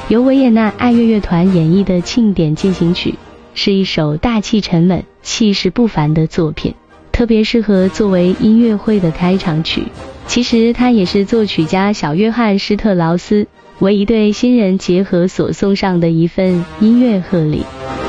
由维也纳爱乐乐团演绎的庆典进行曲，是一首大气沉稳、气势不凡的作品，特别适合作为音乐会的开场曲。其实它也是作曲家小约翰施特劳斯为一对新人结合所送上的一份音乐贺礼。